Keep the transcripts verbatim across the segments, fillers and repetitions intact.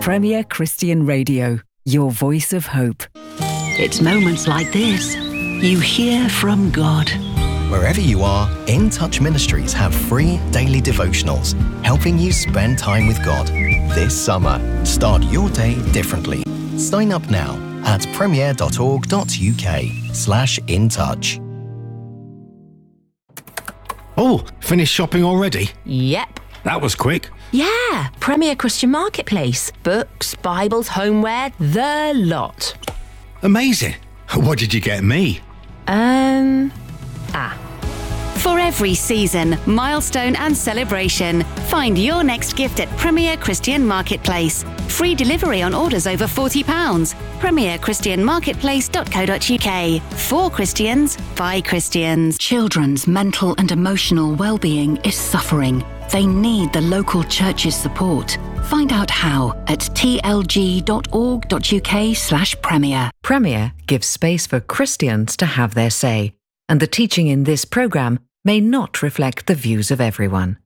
Premier Christian Radio, your voice of hope. It's moments like this you hear from God. Wherever you are, In Touch Ministries have free daily devotionals helping you spend time with God. This summer, start your day differently. Sign up now at premier.org.uk slash in touch. Oh, finished shopping already? Yep. That was quick. Yeah, Premier Christian Marketplace. Books, Bibles, homeware, the lot. Amazing. What did you get me? Um, ah. For every season, milestone and celebration, find your next gift at Premier Christian Marketplace. Free delivery on orders over forty pounds. premier christian marketplace dot co dot uk. For Christians, by Christians. Children's mental and emotional well-being is suffering. They need the local church's support. Find out how at t l g dot org dot u k slash premier. Premier gives space for Christians to have their say, and the teaching in this programme may not reflect the views of everyone.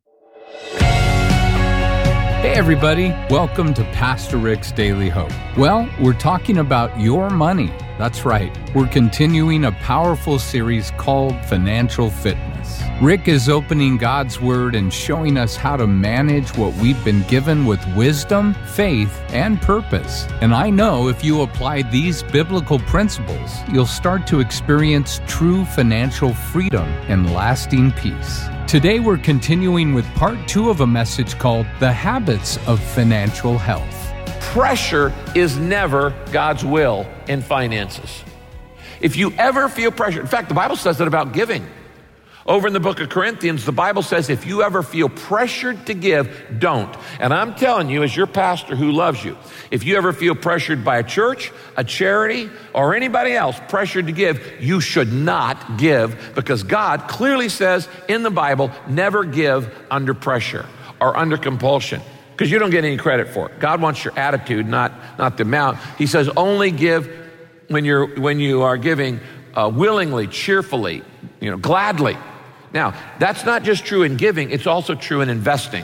Hey everybody, welcome to Pastor Rick's Daily Hope. Well, we're talking about your money. That's right, we're continuing a powerful series called Financial Fitness. Rick is opening God's Word and showing us how to manage what we've been given with wisdom, faith, and purpose. And I know if you apply these biblical principles, you'll start to experience true financial freedom and lasting peace. Today we're continuing with part two of a message called The Habits of Financial Health. Pressure is never God's will in finances. If you ever feel pressure, in fact, the Bible says it about giving. Over in the book of Corinthians, the Bible says if you ever feel pressured to give, don't. And I'm telling you, as your pastor who loves you, if you ever feel pressured by a church, a charity, or anybody else pressured to give, you should not give, because God clearly says in the Bible, never give under pressure or under compulsion, because you don't get any credit for it. God wants your attitude, not, not the amount. He says only give when you're when you are giving uh, willingly, cheerfully, you know, gladly. Now, that's not just true in giving, it's also true in investing.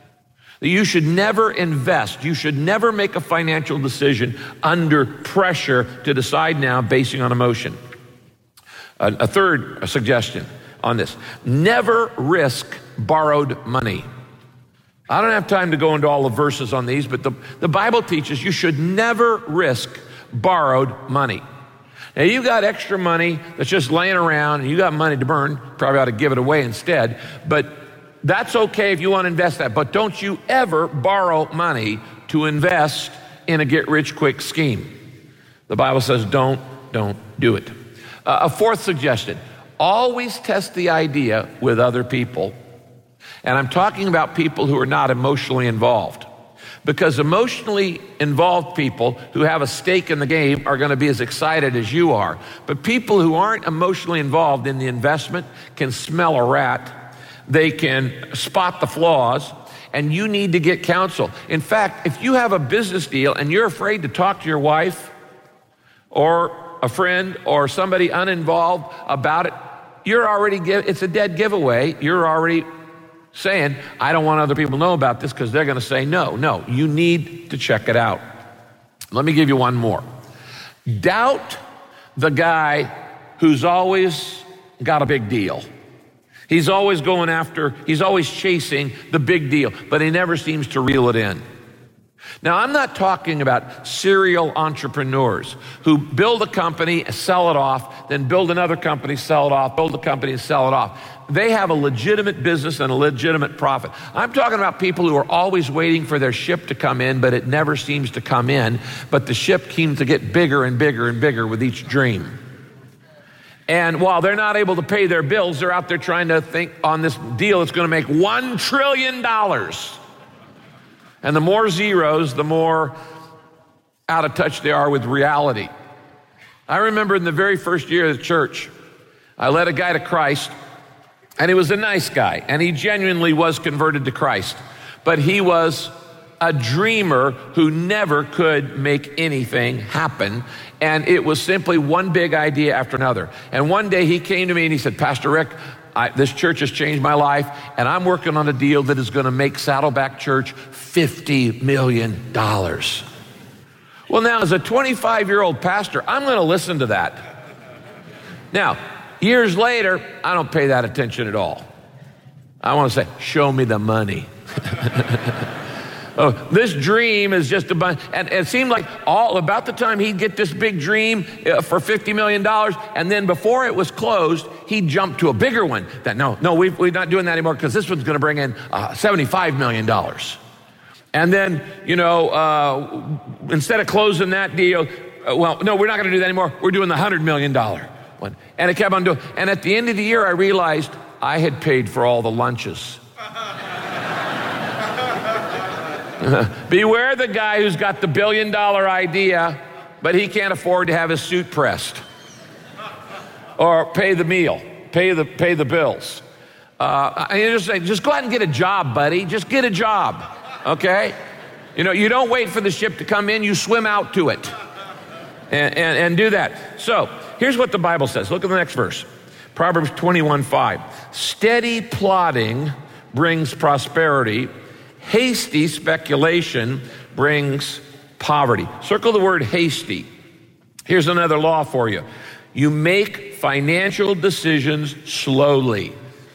You should never invest, you should never make a financial decision under pressure to decide now basing on emotion. A, a third suggestion on this, never risk borrowed money. I don't have time to go into all the verses on these, but the, the Bible teaches you should never risk borrowed money. Now, you got extra money that's just laying around, and you got money to burn, probably ought to give it away instead, but that's okay if you want to invest that, but don't you ever borrow money to invest in a get-rich-quick scheme. The Bible says don't, don't do it. Uh, a fourth suggestion, always test the idea with other people, and I'm talking about people who are not emotionally involved. Because emotionally involved people who have a stake in the game are going to be as excited as you are. But people who aren't emotionally involved in the investment can smell a rat. They can spot the flaws, and you need to get counsel. In fact, if you have a business deal and you're afraid to talk to your wife or a friend or somebody uninvolved about it, you're already, give, it's a dead giveaway. You're already saying, I don't want other people to know about this because they're going to say no. No, you need to check it out. Let me give you one more. Doubt the guy who's always got a big deal. He's always going after, he's always chasing the big deal, but he never seems to reel it in. Now, I'm not talking about serial entrepreneurs who build a company, sell it off, then build another company, sell it off, build a company and sell it off. They have a legitimate business and a legitimate profit. I'm talking about people who are always waiting for their ship to come in, but it never seems to come in, but the ship seems to get bigger and bigger and bigger with each dream. And while they're not able to pay their bills, they're out there trying to think on this deal that's going to make one trillion dollars. And the more zeros, the more out of touch they are with reality. I remember in the very first year of the church, I led a guy to Christ, and he was a nice guy, and he genuinely was converted to Christ. But he was a dreamer who never could make anything happen, and it was simply one big idea after another. And one day he came to me and he said, Pastor Rick, I, this church has changed my life, and I'm working on a deal that is going to make Saddleback Church fifty million dollars. Well, now, as a twenty-five-year-old pastor, I'm going to listen to that. Now, years later, I don't pay that attention at all. I want to say, show me the money. Oh, this dream is just a bunch, and it seemed like all about the time he'd get this big dream uh, for fifty million dollars, and then before it was closed, he'd jump to a bigger one. That no, no, we, we're not doing that anymore because this one's going to bring in uh, seventy-five million dollars. And then, you know, uh, instead of closing that deal, uh, well, no, we're not going to do that anymore. We're doing the one hundred million dollars one. And it kept on doing, and at the end of the year, I realized I had paid for all the lunches. Beware the guy who's got the billion dollar idea, but he can't afford to have his suit pressed or pay the meal, pay the pay the bills. Uh, I just say, just go out and get a job, buddy. Just get a job, okay? You know, you don't wait for the ship to come in. You swim out to it and, and, and do that. So here's what the Bible says. Look at the next verse. Proverbs twenty-one five. Steady plodding brings prosperity. Hasty speculation brings poverty. Circle the word hasty. Here's another law for you. You make financial decisions slowly.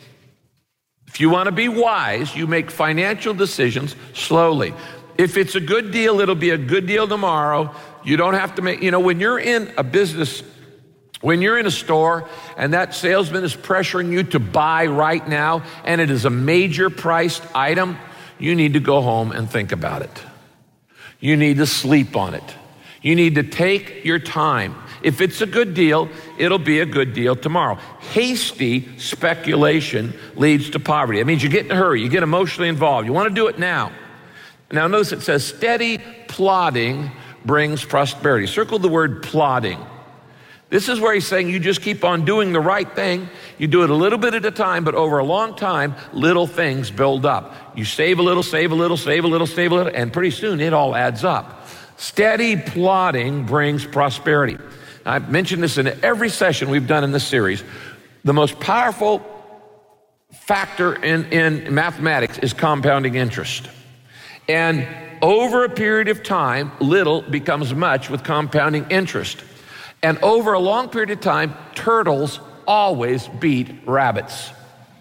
If you want to be wise, you make financial decisions slowly. If it's a good deal, it'll be a good deal tomorrow. You don't have to make, you know, when you're in a business, when you're in a store and that salesman is pressuring you to buy right now and it is a major priced item, you need to go home and think about it. You need to sleep on it. You need to take your time. If it's a good deal, it'll be a good deal tomorrow. Hasty speculation leads to poverty. It means you get in a hurry, you get emotionally involved. You want to do it now. Now notice it says steady plodding brings prosperity. Circle the word plodding. This is where he's saying you just keep on doing the right thing. You do it a little bit at a time, but over a long time, little things build up. You save a little, save a little, save a little, save a little, and pretty soon it all adds up. Steady plodding brings prosperity. I've mentioned this in every session we've done in this series. The most powerful factor in, in mathematics is compounding interest. And over a period of time, little becomes much with compounding interest. And over a long period of time, turtles always beat rabbits.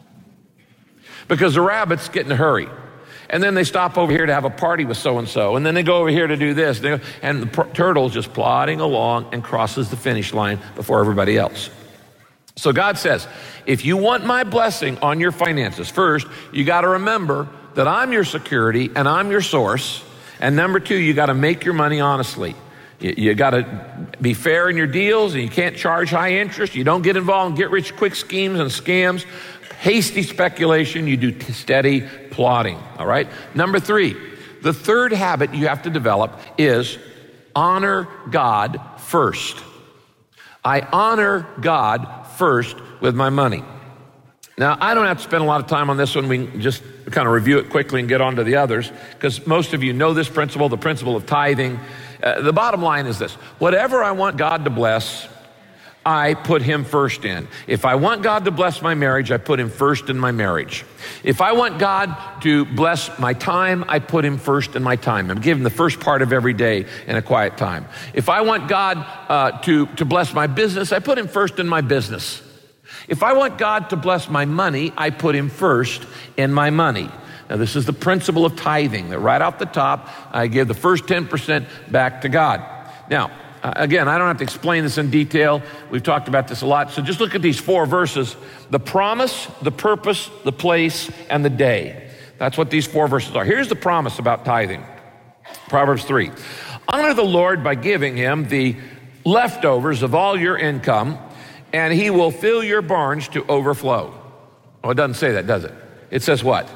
Because the rabbits get in a hurry. And then they stop over here to have a party with so-and-so. And then they go over here to do this. And the turtle's just plodding along and crosses the finish line before everybody else. So God says, if you want my blessing on your finances, first, you got to remember that I'm your security and I'm your source. And number two, you got to make your money honestly. You, you got to be fair in your deals, and you can't charge high interest. You don't get involved in get-rich-quick schemes and scams. Hasty speculation, you do steady plodding, all right? Number three, the third habit you have to develop is honor God first. I honor God first with my money. Now, I don't have to spend a lot of time on this one. We can just kind of review it quickly and get on to the others, because most of you know this principle, the principle of tithing. Uh, the bottom line is this: whatever I want God to bless, I put him first in. If I want God to bless my marriage, I put him first in my marriage. If I want God to bless my time, I put him first in my time. I'm giving the first part of every day in a quiet time. If I want God uh, to, to bless my business, I put him first in my business. If I want God to bless my money, I put him first in my money. Now, this is the principle of tithing, that right off the top, I give the first ten percent back to God. Now, uh, again, I don't have to explain this in detail. We've talked about this a lot. So just look at these four verses: the promise, the purpose, the place, and the day. That's what these four verses are. Here's the promise about tithing. Proverbs three. Honor the Lord by giving him the leftovers of all your income, and he will fill your barns to overflow. Oh, it doesn't say that, does it? It says what?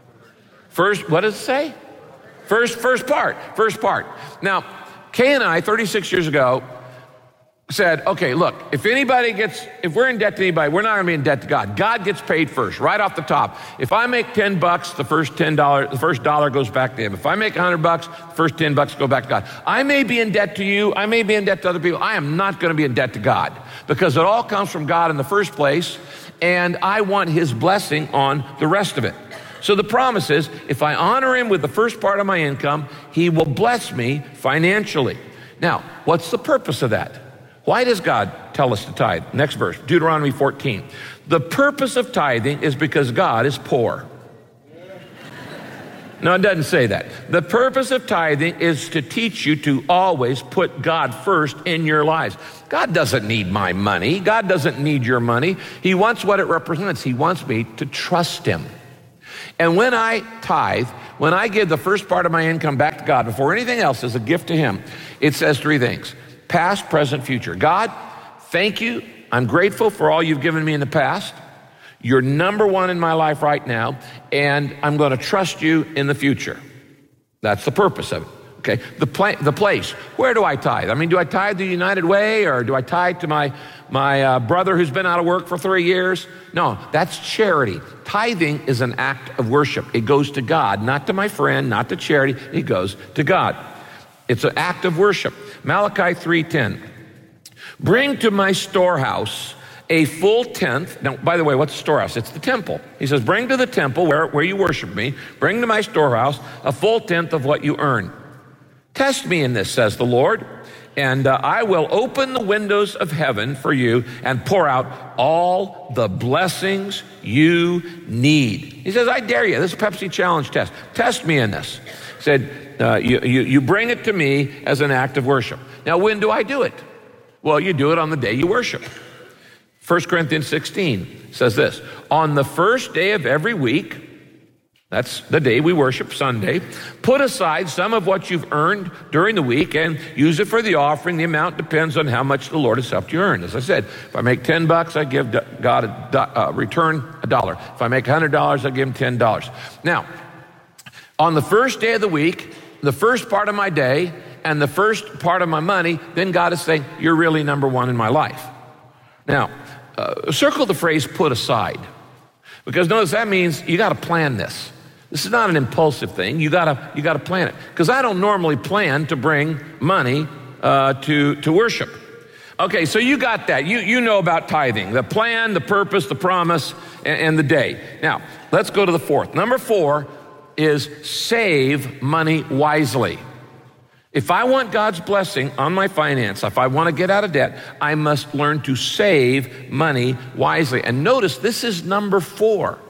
First, what does it say? First, first part, first part. Now, Kay and I, thirty-six years ago, said, okay, look, if anybody gets, if we're in debt to anybody, we're not gonna be in debt to God. God gets paid first, right off the top. If I make ten bucks, the first ten dollars, the first dollar goes back to him. If I make a hundred bucks, the first ten bucks go back to God. I may be in debt to you, I may be in debt to other people. I am not gonna be in debt to God, because it all comes from God in the first place. and I want his blessing on the rest of it. So the promise is, if I honor him with the first part of my income, he will bless me financially. Now, what's the purpose of that? Why does God tell us to tithe? Next verse, Deuteronomy fourteen. The purpose of tithing is because God is poor. No, it doesn't say that. The purpose of tithing is to teach you to always put God first in your lives. God doesn't need my money. God doesn't need your money. He wants what it represents. He wants me to trust him. And when I tithe, when I give the first part of my income back to God before anything else as a gift to him, it says three things: past, present, future. God, thank you. I'm grateful for all you've given me in the past. You're number one in my life right now, and I'm going to trust you in the future. That's the purpose of it. Okay, the, pla- the place. Where do I tithe? I mean, do I tithe the United Way, or do I tithe to my, my uh, brother who's been out of work for three years? No, that's charity. Tithing is an act of worship. It goes to God, not to my friend, not to charity. It goes to God. It's an act of worship. Malachi three ten. Bring to my storehouse a full tenth. Now, by the way, what's the storehouse? It's the temple. He says, bring to the temple where, where you worship me, bring to my storehouse a full tenth of what you earn. Test me in this, says the Lord, and uh, I will open the windows of heaven for you and pour out all the blessings you need. He says, I dare you. This is a Pepsi Challenge test. Test me in this. He said, uh, you, you, you bring it to me as an act of worship. Now, when do I do it? Well, you do it on the day you worship. First Corinthians sixteen says this: on the first day of every week, that's the day we worship, Sunday, put aside some of what you've earned during the week and use it for the offering. The amount depends on how much the Lord has helped you earn. As I said, if I make ten bucks, I give God a uh, return a dollar. If I make one hundred dollars, I give him ten dollars. Now, on the first day of the week, the first part of my day and the first part of my money, then God is saying, you're really number one in my life. Now, uh, circle the phrase put aside, because notice that means you got to plan this. This is not an impulsive thing. You gotta, you gotta plan it. Because I don't normally plan to bring money uh, to, to worship. Okay, so you got that. You, you know about tithing, the plan, the purpose, the promise, and, and the day. Now, let's go to the fourth. Number four is save money wisely. If I want God's blessing on my finance, if I want to get out of debt, I must learn to save money wisely. And notice, this is number four.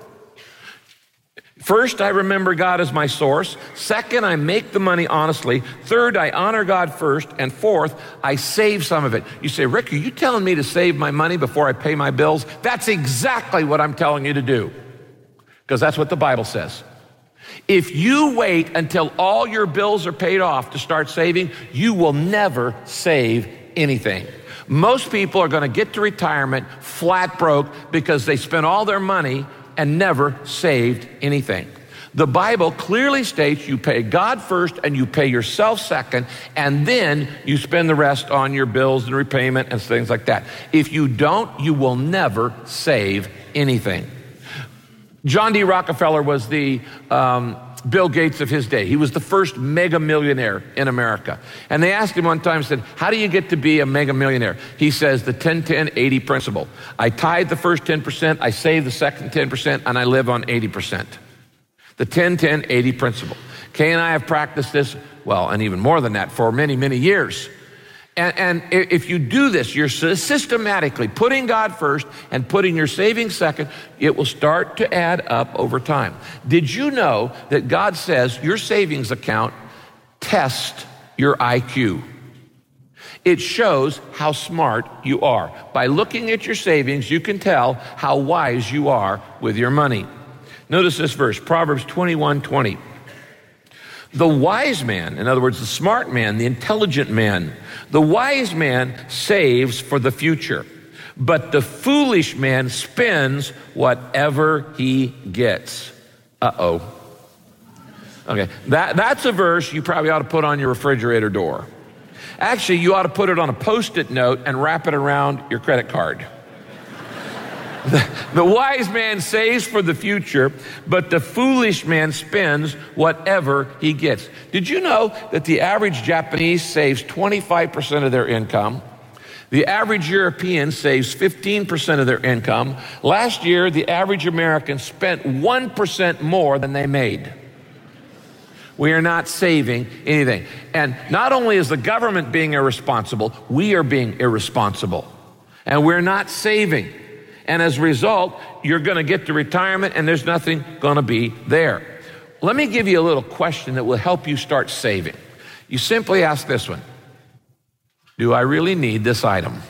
First, I remember God as my source. Second, I make the money honestly. Third, I honor God first. And fourth, I save some of it. You say, Rick, are you telling me to save my money before I pay my bills? That's exactly what I'm telling you to do, because that's what the Bible says. If you wait until all your bills are paid off to start saving, you will never save anything. Most people are going to get to retirement flat broke because they spent all their money and never saved anything. The Bible clearly states you pay God first and you pay yourself second, and then you spend the rest on your bills and repayment and things like that. If you don't, you will never save anything. John D. Rockefeller was the um, Bill Gates of his day. He was the first mega millionaire in America. And they asked him one time, said, how do you get to be a mega millionaire? He says, the ten ten eighty principle. I tithe the first ten percent, I save the second ten percent, and I live on eighty percent. The ten ten eighty principle. Kay and I have practiced this, well, and even more than that, for many, many years. And, and if you do this, you're systematically putting God first and putting your savings second, it will start to add up over time. Did you know that God says your savings account tests your I Q? It shows how smart you are. By looking at your savings, you can tell how wise you are with your money. Notice this verse, Proverbs twenty-one twenty. The wise man, in other words, the smart man, the intelligent man, the wise man saves for the future, but the foolish man spends whatever he gets. Uh-oh. Okay, that, that's a verse you probably ought to put on your refrigerator door. Actually, you ought to put it on a Post-it note and wrap it around your credit card. The, the wise man saves for the future, but the foolish man spends whatever he gets. Did you know that the average Japanese saves twenty-five percent of their income? The average European saves fifteen percent of their income. Last year, the average American spent one percent more than they made. We are not saving anything. And not only is the government being irresponsible, we are being irresponsible. And we're not saving. And as a result, you're going to get to retirement and there's nothing going to be there. Let me give you a little question that will help you start saving. You simply ask this one: do I really need this item?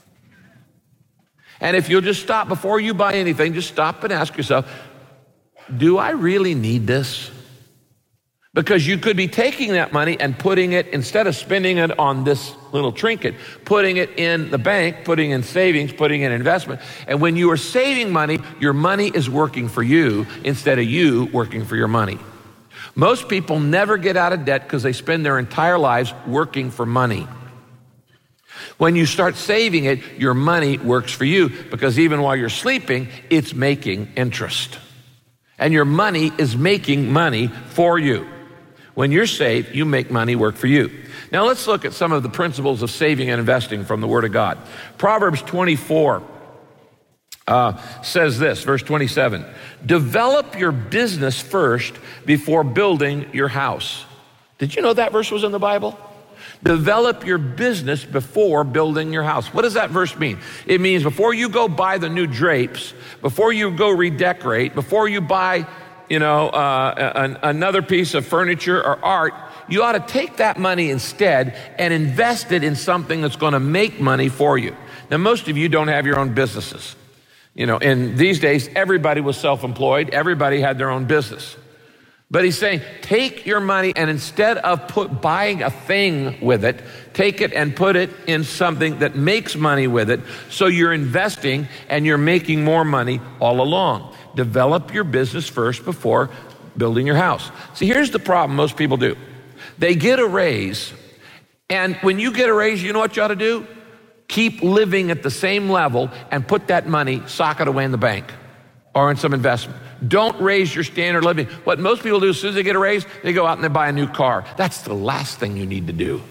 And if you'll just stop before you buy anything, just stop and ask yourself, do I really need this? Because you could be taking that money and putting it, instead of spending it on this little trinket, putting it in the bank, putting in savings, putting in investment. And when you are saving money, your money is working for you instead of you working for your money. Most people never get out of debt because they spend their entire lives working for money. When you start saving it, your money works for you, because even while you're sleeping, it's making interest. And your money is making money for you. When you're saved, you make money work for you. Now let's look at some of the principles of saving and investing from the Word of God. Proverbs twenty-four uh, says this, verse twenty-seven, develop your business first before building your house. Did you know that verse was in the Bible? Develop your business before building your house. What does that verse mean? It means before you go buy the new drapes, before you go redecorate, before you buy, you know, uh, an, another piece of furniture or art, you ought to take that money instead and invest it in something that's going to make money for you. Now, most of you don't have your own businesses. You know, in these days, everybody was self-employed. Everybody had their own business. But he's saying, take your money and instead of put, buying a thing with it, take it and put it in something that makes money with it, so you're investing and you're making more money all along. Develop your business first before building your house. See, here's the problem most people do. They get a raise, and when you get a raise, you know what you ought to do? Keep living at the same level and put that money, sock it away in the bank or in some investment. Don't raise your standard of living. What most people do, as soon as they get a raise, they go out and they buy a new car. That's the last thing you need to do.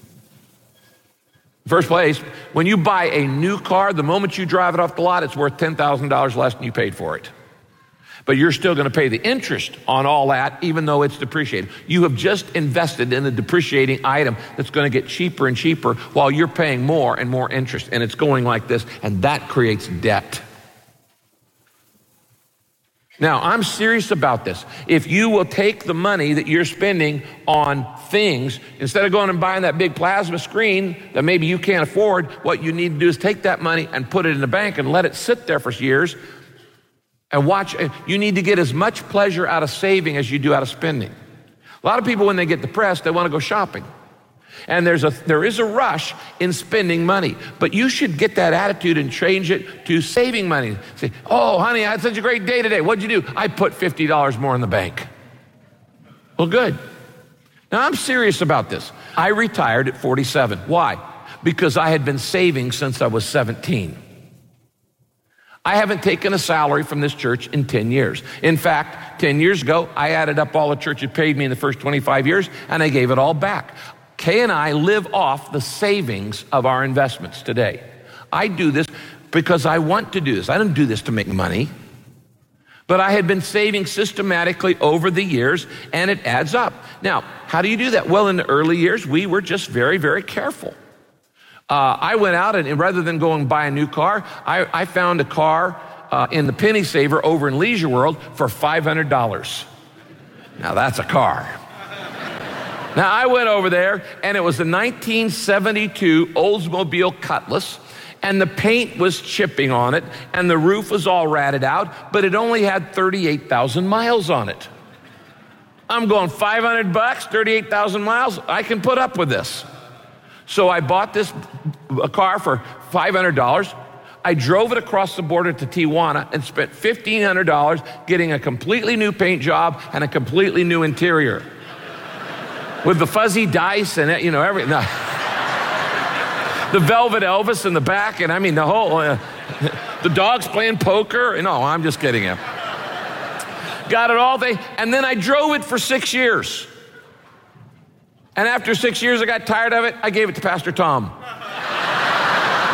First place, when you buy a new car, the moment you drive it off the lot, it's worth ten thousand dollars less than you paid for it. But you're still going to pay the interest on all that, even though it's depreciated. You have just invested in a depreciating item that's going to get cheaper and cheaper while you're paying more and more interest. And it's going like this, and that creates debt. Now, I'm serious about this. If you will take the money that you're spending on things, instead of going and buying that big plasma screen that maybe you can't afford, what you need to do is take that money and put it in the bank and let it sit there for years and watch. You need to get as much pleasure out of saving as you do out of spending. A lot of people, when they get depressed, they want to go shopping. And there's a, there is a rush in spending money, but you should get that attitude and change it to saving money. Say, oh, honey, I had such a great day today. What'd you do? I put fifty dollars more in the bank. Well, good. Now, I'm serious about this. I retired at forty-seven. Why? Because I had been saving since I was seventeen. I haven't taken a salary from this church in ten years. In fact, ten years ago, I added up all the church had paid me in the first twenty-five years, and I gave it all back. Kay and I live off the savings of our investments today. I do this because I want to do this. I don't do this to make money. But I had been saving systematically over the years, and it adds up. Now, how do you do that? Well, in the early years, we were just very, very careful. Uh, I went out, and, and rather than go and buy a new car, I, I found a car uh, in the Penny Saver over in Leisure World for five hundred dollars. Now, that's a car. Now, I went over there, and it was a nineteen seventy-two Oldsmobile Cutlass, and the paint was chipping on it, and the roof was all ratted out, but it only had thirty-eight thousand miles on it. I'm going five hundred bucks, thirty-eight thousand miles, I can put up with this. So I bought this a car for five hundred dollars. I drove it across the border to Tijuana and spent fifteen hundred dollars getting a completely new paint job and a completely new interior. With the fuzzy dice and, you know, everything. No. The Velvet Elvis in the back, and I mean the whole, uh, the dogs playing poker. No, I'm just kidding him. Got it all day, and then I drove it for six years. And after six years, I got tired of it. I gave it to Pastor Tom.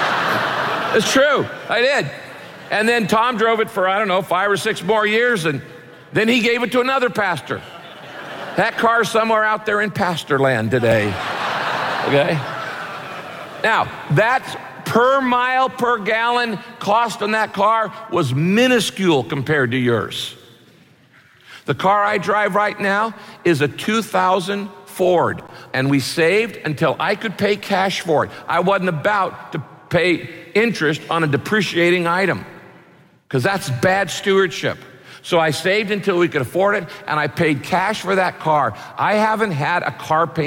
It's true, I did. And then Tom drove it for, I don't know, five or six more years, and then he gave it to another pastor. That car's somewhere out there in pastor land today, okay? Now, that's per mile per gallon cost on that car was minuscule compared to yours. The car I drive right now is a two thousand Ford, and we saved until I could pay cash for it. I wasn't about to pay interest on a depreciating item, because that's bad stewardship. So I saved until we could afford it, and I paid cash for that car. I haven't had a car payment